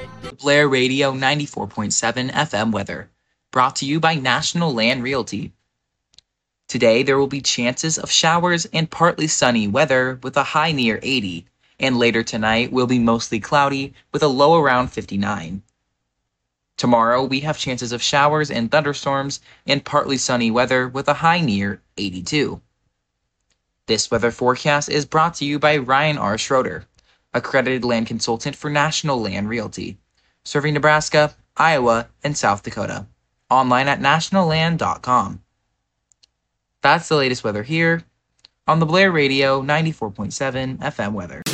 Blair Radio 94.7 FM weather, brought to you by National Land Realty. Today there will be chances of showers and partly sunny weather with a high near 80, and later tonight will be mostly cloudy with a low around 59. Tomorrow we have chances of showers and thunderstorms and partly sunny weather with a high near 82. This weather forecast is brought to you by Ryan R. Schroeder, accredited land consultant for National Land Realty, serving Nebraska, Iowa, and South Dakota. Online at nationalland.com. That's the latest weather here on the Blair Radio 94.7 FM weather.